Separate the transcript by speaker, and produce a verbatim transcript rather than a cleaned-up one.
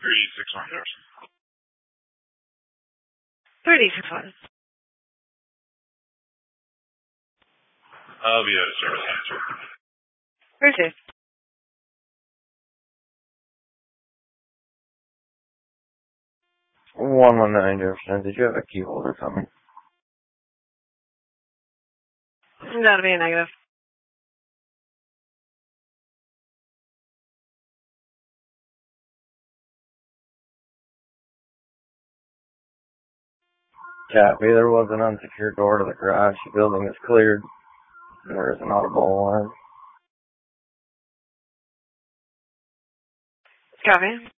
Speaker 1: thirty-six one.
Speaker 2: thirty-six one.
Speaker 1: I'll be out of service answer.
Speaker 2: Received.
Speaker 3: one one nine Jefferson, did you have a key holder coming?
Speaker 2: That'll be a negative.
Speaker 3: Copy, there was an unsecured door to the garage. The building is cleared. There is an audible alarm.
Speaker 2: Copy.